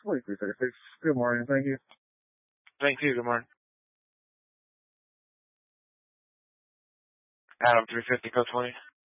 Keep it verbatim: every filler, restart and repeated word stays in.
twenty-three thirty-six. Good morning. Thank you. Thank you. Good morning. Adam, three fifty, code twenty.